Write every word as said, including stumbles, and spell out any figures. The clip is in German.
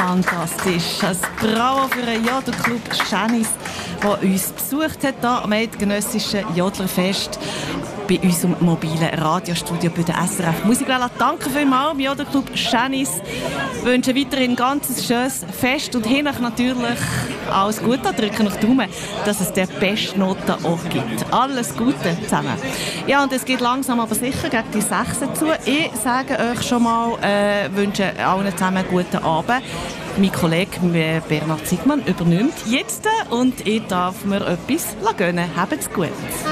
Fantastisch. Ein Bravo für den Jodlerclub Schänis, der uns besucht hat hier am Eidgenössischen Jodlerfest bei unserem mobilen Radiostudio bei der S R F Musikwelle. Danke vielmals, Jodlerclub Schänis. Ich wünsche weiterhin ein ganz schönes Fest und hinach natürlich alles Gute. Drücken noch die Daumen, dass es der Bestnoten auch gibt. Alles Gute zusammen. Ja, und es geht langsam aber sicher gegen die sechs zu. Ich sage euch schon mal, äh, wünsche allen zusammen einen guten Abend. Mein Kollege Bernhard Siegmann übernimmt jetzt und ich darf mir etwas gönnen. Habt's gut.